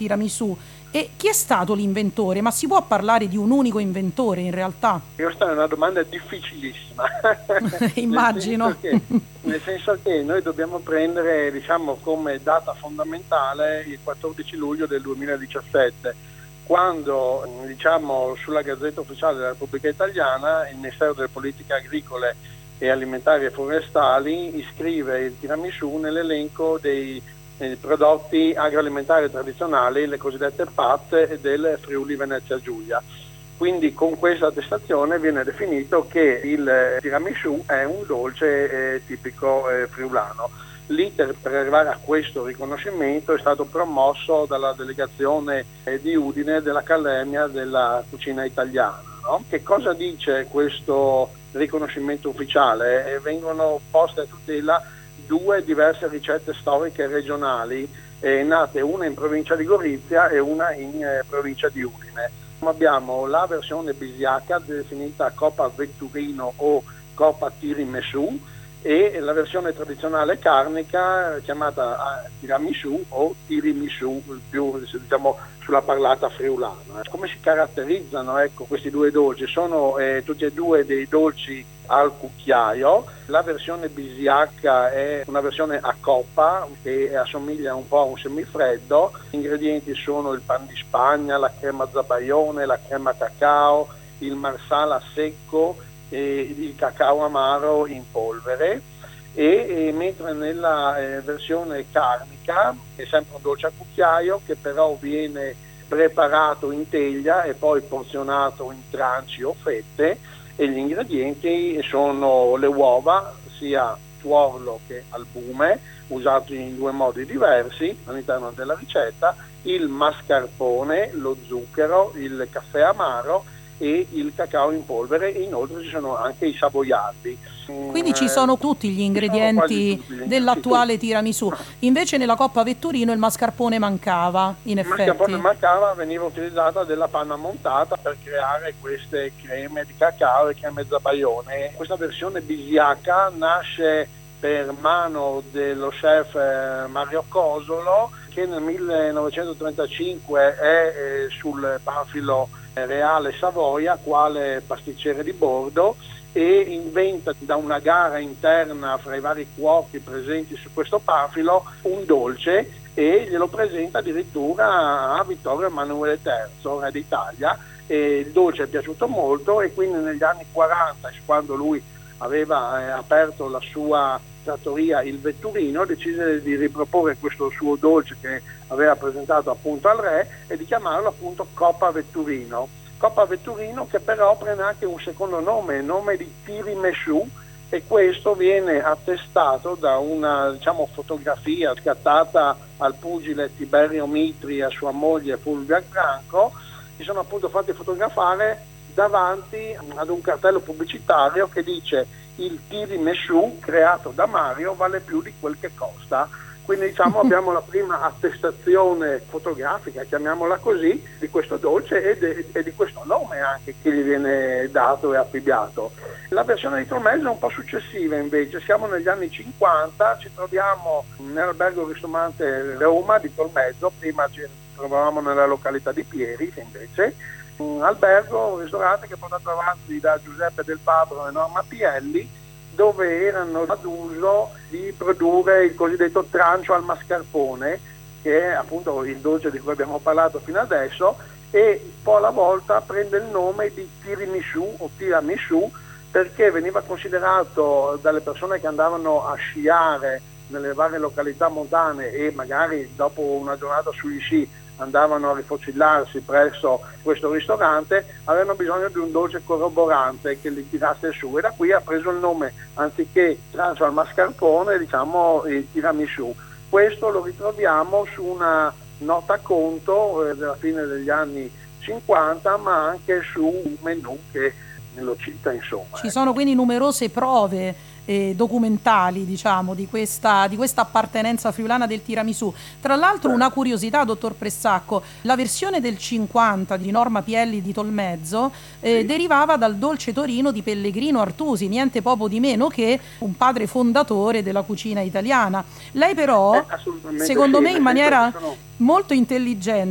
tiramisù. E chi è stato l'inventore? Ma si può parlare di un unico inventore in realtà? Questa è una domanda difficilissima. Immagino. Nel senso che noi dobbiamo prendere, diciamo, come data fondamentale il 14 luglio del 2017, quando, diciamo, sulla Gazzetta Ufficiale della Repubblica Italiana il Ministero delle Politiche Agricole e Alimentari e Forestali iscrive il tiramisù nell'elenco dei prodotti agroalimentari tradizionali, le cosiddette PAT del Friuli Venezia Giulia. Quindi con questa attestazione viene definito che il tiramisù è un dolce tipico friulano. L'iter per arrivare a questo riconoscimento è stato promosso dalla delegazione di Udine dell'Accademia della Cucina Italiana. No? Che cosa dice questo riconoscimento ufficiale? Vengono poste a tutela due diverse ricette storiche regionali, nate una in provincia di Gorizia e una in provincia di Udine. Abbiamo la versione bisiacca definita Coppa Vetturino o Coppa Tiramisù e la versione tradizionale carnica chiamata tiramisù o tiramisù, più diciamo sulla parlata friulana. Come si caratterizzano questi due dolci? Sono tutti e due dei dolci al cucchiaio. La versione bisiacca è una versione a coppa che assomiglia un po' a un semifreddo. Gli ingredienti sono il pan di Spagna, la crema zabaione, la crema cacao, il marsala secco e il cacao amaro in polvere. Mentre nella versione carnica è sempre un dolce a cucchiaio che però viene preparato in teglia e poi porzionato in tranci o fette, e gli ingredienti sono le uova, sia tuorlo che albume, usati in due modi diversi all'interno della ricetta, il mascarpone, lo zucchero, il caffè amaro e il cacao in polvere, e inoltre ci sono anche i savoiardi. Quindi ci sono tutti gli ingredienti dell'attuale tiramisù. Invece nella Coppa Vetturino il mascarpone mancava, in effetti. Il mascarpone mancava, veniva utilizzata della panna montata per creare queste creme di cacao e creme zabaione. Questa versione bisiacca nasce per mano dello chef Mario Cosolo, che nel 1935 è sul Panfilo Reale Savoia quale pasticcere di bordo, e inventa da una gara interna fra i vari cuochi presenti su questo Panfilo un dolce e glielo presenta addirittura a Vittorio Emanuele III, re d'Italia. E il dolce è piaciuto molto, e quindi negli anni 40, quando lui aveva aperto la sua trattoria Il Vetturino, decise di riproporre questo suo dolce che aveva presentato appunto al re e di chiamarlo appunto Coppa Vetturino. Coppa Vetturino, che però prende anche un secondo nome, il nome di tiramisù, e questo viene attestato da una, diciamo, fotografia scattata al pugile Tiberio Mitri e a sua moglie Fulvia Franco. Si sono appunto fatti fotografare davanti ad un cartello pubblicitario che dice: il tiramisù creato da Mario vale più di quel che costa. Quindi diciamo abbiamo la prima attestazione fotografica, chiamiamola così, di questo dolce e di questo nome anche che gli viene dato e affibbiato. La versione di Tolmezzo è un po' successiva invece, siamo negli anni 50, ci troviamo nell'albergo ristorante Roma di Tolmezzo, prima ci trovavamo nella località di Pieri, invece un albergo, un ristorante che è portato avanti da Giuseppe Del Fabbro e Norma Pielli, dove erano ad uso di produrre il cosiddetto trancio al mascarpone, che è appunto il dolce di cui abbiamo parlato fino adesso, e un po' alla volta prende il nome di tiramisù o tiramisù perché veniva considerato dalle persone che andavano a sciare nelle varie località montane e magari dopo una giornata sugli sci andavano a rifocillarsi presso questo ristorante, avevano bisogno di un dolce corroborante che li tirasse su, e da qui ha preso il nome, anziché trancio al mascarpone, diciamo il tiramisù. Questo lo ritroviamo su una nota conto della fine degli anni 50, ma anche su un menù che lo cita, insomma. Ci sono quindi numerose prove documentali, diciamo, di questa appartenenza friulana del tiramisù. Tra l'altro una curiosità, dottor Pressacco: la versione del 50 di Norma Pielli di Tolmezzo derivava dal dolce torino di Pellegrino Artusi, niente poco di meno che un padre fondatore della cucina italiana. Lei però, secondo me, in maniera molto intelligente